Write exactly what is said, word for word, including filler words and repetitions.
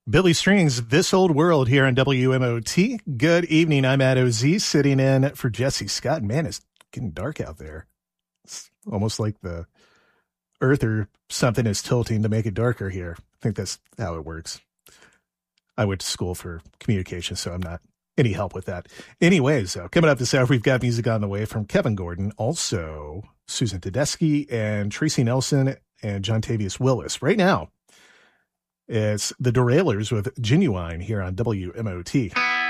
Billy Strings, This Old World here on W M O T. Good evening. I'm Matt O Z sitting in for Jesse Scott. Man, it's getting dark out there. It's almost like the earth or something is tilting to make it darker here. I think that's how it works. I went to school for communication, so I'm not any help with that. Anyways, uh, coming up this hour, we've got music on the way from Kevin Gordon, also Susan Tedeschi and Tracy Nelson and John Tavius Willis. Right now, it's the Derailers with Genuine here on W M O T.